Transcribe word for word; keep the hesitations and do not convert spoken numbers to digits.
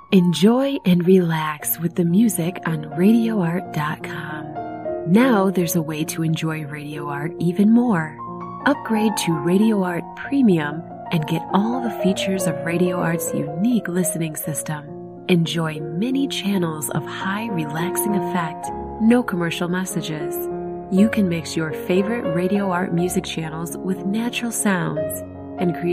Enjoy and relax with the music on radio art dot com. Now there's a way to enjoy Radio Art even more. Upgrade to Radio Art Premium and get all the features of Radio Art's unique listening system. Enjoy many channels of high relaxing effect, no commercial messages. You can mix your favorite Radio Art music channels with natural sounds and create